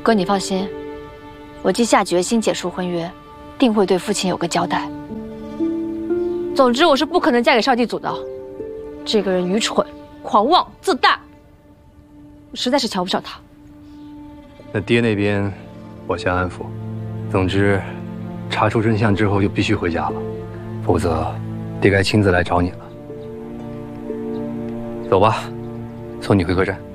哥，你放心，我既下决心解除婚约，定会对父亲有个交代。总之，我是不可能嫁给少帝祖的。这个人愚蠢、狂妄、自大，我实在是瞧不上他。 那爹那边，我先安抚。总之，查出真相之后就必须回家了，否则爹该亲自来找你了。走吧，送你回客栈。